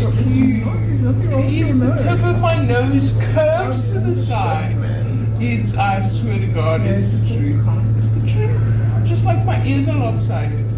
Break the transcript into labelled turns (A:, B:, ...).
A: It's
B: cute.
A: There's nothing wrong with your
B: The
A: nose.
B: tip of my nose curves to the side. It's, I swear to God, it's the truth. It's the truth. Just like my ears are lopsided.